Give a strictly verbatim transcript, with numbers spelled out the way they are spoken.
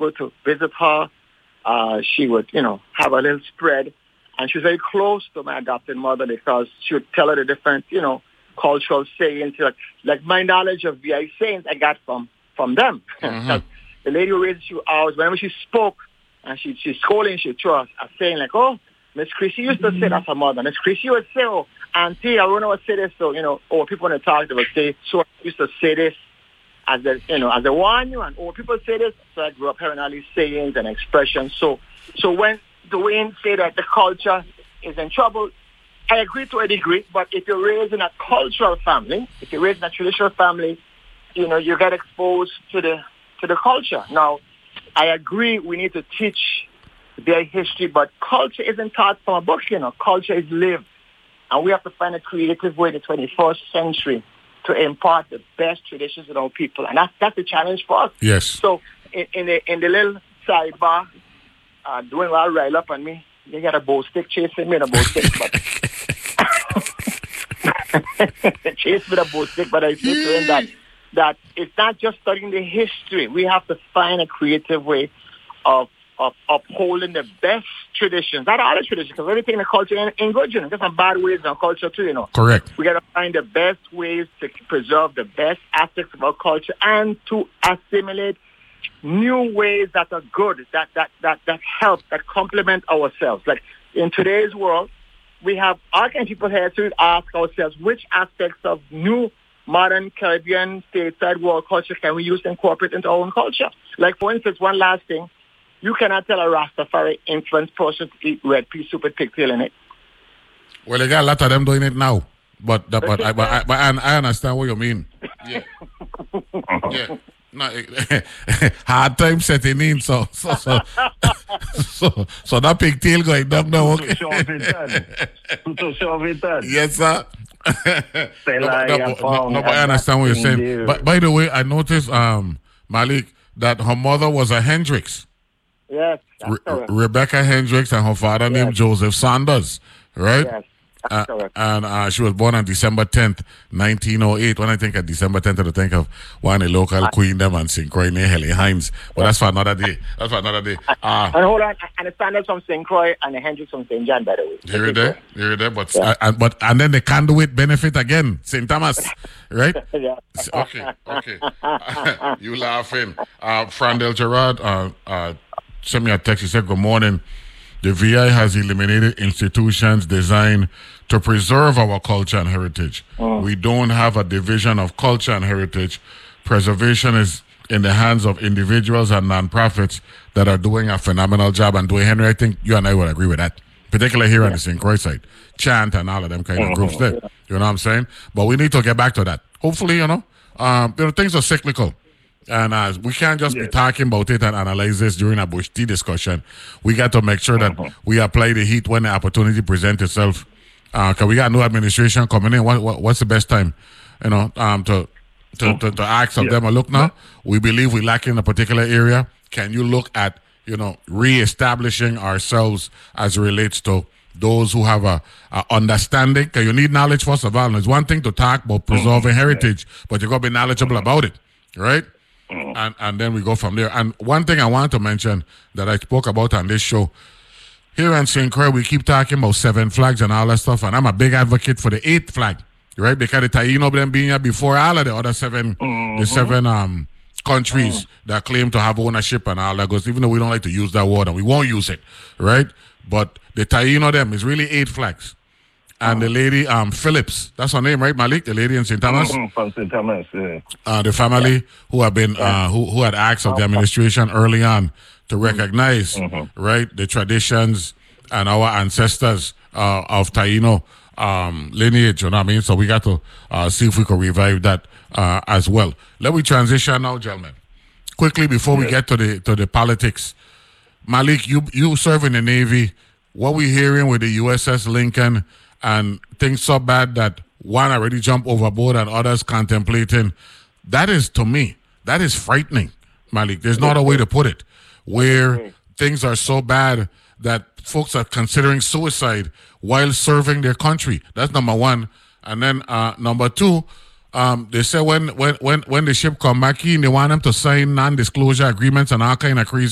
go to visit her, uh, she would, you know, have a little spread. And she was very close to my adopted mother because she would tell her the different, you know, cultural sayings. Like, like my knowledge of V I sayings I got from, from them. Mm-hmm. The lady who raised you hours, whenever she spoke and she, she's scolding, she threw a, a saying like, oh, Miss Chrissy used to say that her mother. Miss Chrissy would say, oh, Auntie, I don't know what say this. So, you know, or people in the talk, they would say, so I used to say this as the, you know, as the one you, and or people say this. So I grew up hearing all these sayings and expressions. So, so when Dwayne say that the culture is in trouble, I agree to a degree, but if you're raised in a cultural family, if you're raised in a traditional family, you know, you get exposed to the to the culture. Now, I agree we need to teach their history, but culture isn't taught from a book, you know. Culture is lived. And we have to find a creative way in the twenty-first century to impart the best traditions of our people. And that's, that's the challenge for us. Yes. So in, in, the, in the little sidebar, uh, doing well, rile up on me, you got a bow stick chasing me in a bow stick. But chase with a bow stick, but I say to him that, that it's not just studying the history. We have to find a creative way of of upholding the best traditions, not all the traditions, because everything in the culture ain't, ain't good, you know. There's some bad ways in our culture too, you know. Correct. We got to find the best ways to preserve the best aspects of our culture and to assimilate new ways that are good, that that that that help, that complement ourselves. Like in today's world, we have all kinds of people here to ask ourselves which aspects of new modern Caribbean stateside world culture can we use to incorporate into our own culture. Like for instance, one last thing. You cannot tell a Rastafari influenced person to eat red pea soup with pigtail in it. Well, they got a lot of them doing it now. But but, but, I, but, I, but I, I understand what you mean. Yeah. Yeah. No, hard time setting in, so so so so, so that pigtail going down now. Okay. Yes, sir. no, no, no, no, no, but I understand what you're saying. But by the way, I noticed, um, Malik, that her mother was a Hendricks. Yes, Re- Rebecca Hendricks and her father yes. named Joseph Sanders, right? Yes, that's uh, correct. And uh, she was born on December tenth, nineteen oh eight. When I think of December tenth, I think of one of the local uh, queen them and Saint Croix near Helen Hines. But yeah. that's for another day. That's for another day. Uh, and hold on, and the Sanders from Saint Croix and the Hendricks from Saint John, by the way. Here it there, here it there. But yeah. uh, but and then the conduit benefit again, Saint Thomas, right? yeah. Okay, okay. You laughing? Uh, Frandel Gerard. Uh, uh, Send me a text. He said, good morning. The V I has eliminated institutions designed to preserve our culture and heritage. Mm. We don't have a division of culture and heritage. Preservation is in the hands of individuals and nonprofits that are doing a phenomenal job. And Dwayne Henry, I think you and I would agree with that, particularly here yeah. on the Saint Croix side. Chant and all of them kind mm-hmm. of groups there. Yeah. You know what I'm saying? But we need to get back to that. Hopefully, you know, um, you know, things are cyclical. And uh, we can't just yes. be talking about it and analyze this during a Bush tea discussion. We got to make sure that uh-huh. we apply the heat when the opportunity presents itself. Because uh, we got new administration coming in. What, what, what's the best time, you know, um, to to, uh-huh. to, to ask of yeah. them, look now, we believe we lack in a particular area. Can you look at, you know, reestablishing ourselves as it relates to those who have a, a understanding? Because you need knowledge, first of all. And it's one thing to talk about preserving uh-huh. heritage, yeah. but you got to be knowledgeable uh-huh. about it, right? And and then we go from there. And one thing I want to mention that I spoke about on this show, here in Saint Croix, we keep talking about seven flags and all that stuff, and I'm a big advocate for the eighth flag, right? Because the Taino them being here before all of the other seven, mm-hmm. the seven um countries mm-hmm. that claim to have ownership and all that goes, even though we don't like to use that word, and we won't use it, right? But the Taino them is really eight flags. And the lady, um, Phillips, that's her name, right, Malik? The lady in Saint Thomas? Mm-hmm, from Saint Thomas, yeah. Uh, the family yeah. who have been, yeah. uh, who, who had asked of the administration early on to recognize, mm-hmm. right, the traditions and our ancestors uh, of Taino um, lineage, you know what I mean? So we got to uh, see if we can revive that uh, as well. Let me transition now, gentlemen. Quickly, before yeah. we get to the to the politics, Malik, you, you serve in the Navy. What we hearing with the U S S Lincoln and things so bad that one already jumped overboard and others contemplating, that is, to me, that is frightening, Malik. There's not a way to put it, where things are so bad that folks are considering suicide while serving their country. That's number one. And then uh, number two, um, they say when, when, when, when the ship come back in, they want them to sign non-disclosure agreements and all kind of crazy